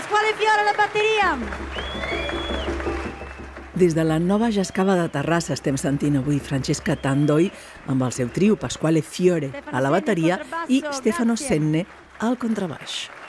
Pasquale Fiore a la batteria. Des de la nova Jascava de Terrassa estem sentint avui Francesca Tandoi amb el seu trio Pasquale Fiore a la bateria i Stefano Senne al contrabaix.